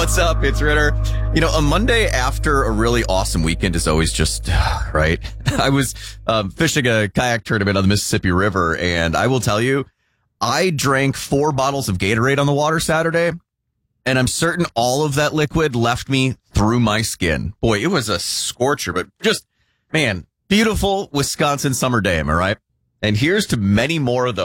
What's up? It's Ritter. You know, a Monday after a really awesome weekend is always just, right? I was fishing a kayak tournament on the Mississippi River, and I will tell you, I drank 4 bottles of Gatorade on the water Saturday, and I'm certain all of that liquid left me through my skin. Boy, it was a scorcher, but just, man, beautiful Wisconsin summer day, am I right? And here's to many more of those.